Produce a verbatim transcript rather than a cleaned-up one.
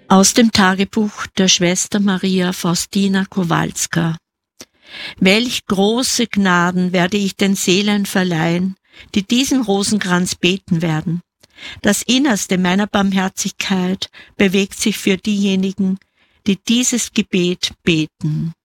Aus dem Tagebuch der Schwester Maria Faustina Kowalska. Welch große Gnaden werde ich den Seelen verleihen, die diesen Rosenkranz beten werden. Das Innerste meiner Barmherzigkeit bewegt sich für diejenigen, die dieses Gebet beten.